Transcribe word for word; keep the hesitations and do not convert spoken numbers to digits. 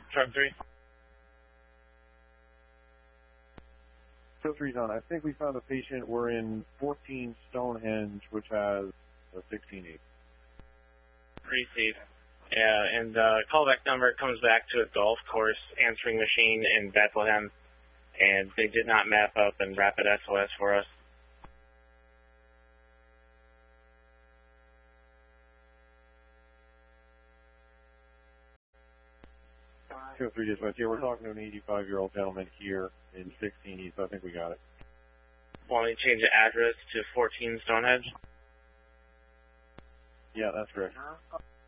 Truck three. Truck three's on. I think we found a patient. We're in fourteen Stonehenge, which has a sixteen eight. Received. Yeah, and uh, callback number comes back to a golf course answering machine in Bethlehem, and they did not map up and rapid S O S for us. Truck three dispatch. Yeah, we're talking to an eighty-five-year-old gentleman here in sixteen East. I think we got it. Want me to change the address to fourteen Stonehenge? Yeah, that's correct.